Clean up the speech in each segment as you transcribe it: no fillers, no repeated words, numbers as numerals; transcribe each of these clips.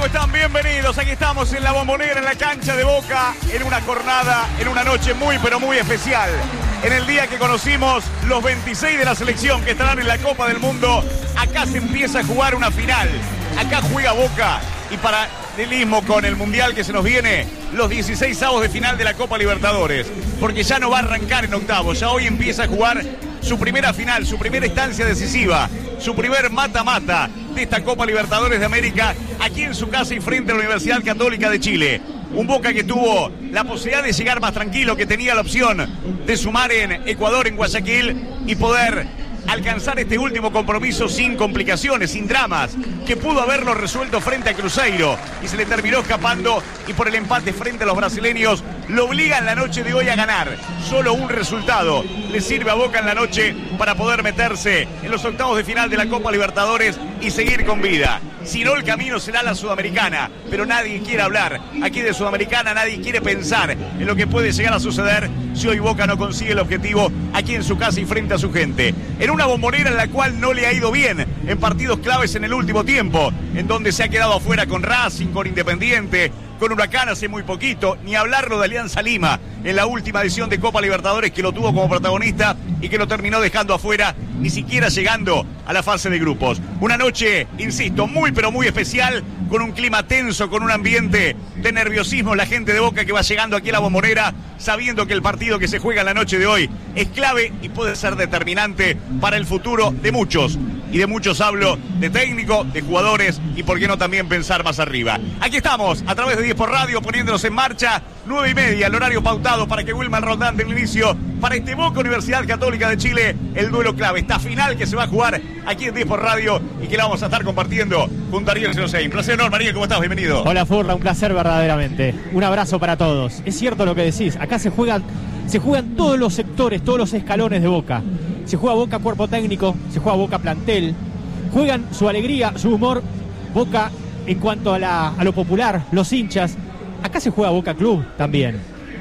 ¿Cómo están? Bienvenidos. Aquí estamos en la Bombonera, en la cancha de Boca, en una jornada, en una noche muy, pero muy especial. En el día que conocimos los 26 de la selección que estarán en la Copa del Mundo, acá se empieza a jugar una final. Acá juega Boca y paralelismo con el Mundial que se nos viene, los 16avos de final de la Copa Libertadores. Porque ya no va a arrancar en octavos, ya hoy empieza a jugar su primera final, su primera instancia decisiva, su primer mata-mata de esta Copa Libertadores de América, aquí en su casa y frente a la Universidad Católica de Chile. Un Boca que tuvo la posibilidad de llegar más tranquilo, que tenía la opción de sumar en Ecuador, en Guayaquil, y poder alcanzar este último compromiso sin complicaciones, sin dramas, que pudo haberlo resuelto frente a Cruzeiro y se le terminó escapando, y por el empate frente a los brasileños lo obliga en la noche de hoy a ganar. Solo un resultado le sirve a Boca en la noche para poder meterse en los octavos de final de la Copa Libertadores y seguir con vida. Si no, el camino será la Sudamericana, pero nadie quiere hablar aquí de Sudamericana, nadie quiere pensar en lo que puede llegar a suceder si hoy Boca no consigue el objetivo aquí en su casa y frente a su gente. En una Bombonera en la cual no le ha ido bien en partidos claves en el último tiempo, en donde se ha quedado afuera con Racing, con Independiente, con Huracán hace muy poquito, ni hablarlo de Alianza Lima en la última edición de Copa Libertadores, que lo tuvo como protagonista y que lo terminó dejando afuera, ni siquiera llegando a la fase de grupos. Una noche, insisto, muy pero muy especial, con un clima tenso, con un ambiente de nerviosismo, la gente de Boca que va llegando aquí a la Bombonera, sabiendo que el partido que se juega en la noche de hoy es clave y puede ser determinante para el futuro de muchos. Y de muchos hablo de técnico, de jugadores y por qué no también pensar más arriba. Aquí estamos, a través de 10 por Radio, poniéndonos en marcha, 9:30, el horario pautado para que Wilmar Roldán dé el inicio para este Boca Universidad Católica de Chile, el duelo clave, esta final que se va a jugar aquí en 10 por Radio y que la vamos a estar compartiendo junto a Ariel Senosei. Un placer enorme, Ariel, ¿cómo estás? Bienvenido. Hola, Furla, un placer verdaderamente. Un abrazo para todos. Es cierto lo que decís, acá se juegan todos los sectores, todos los escalones de Boca. Se juega Boca cuerpo técnico, se juega Boca plantel, juegan su alegría, su humor, Boca en cuanto a lo popular, los hinchas. Acá se juega Boca Club también.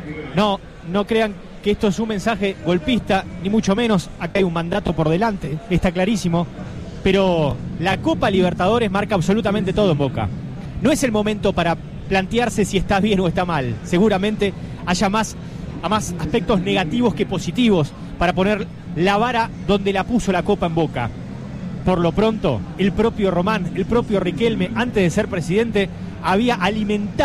No crean que esto es un mensaje golpista, ni mucho menos. Acá hay un mandato por delante, está clarísimo. Pero la Copa Libertadores marca absolutamente todo en Boca. No es el momento para plantearse si está bien o está mal. Seguramente haya más aspectos negativos que positivos para poner la vara donde la puso la Copa en Boca. Por lo pronto, el propio Román, el propio Riquelme, antes de ser presidente, había alimentado